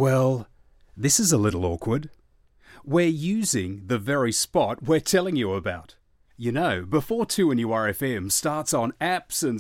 Well, this is a little awkward. We're using the very spot we're telling you about. You know, before 2NURFM starts on apps and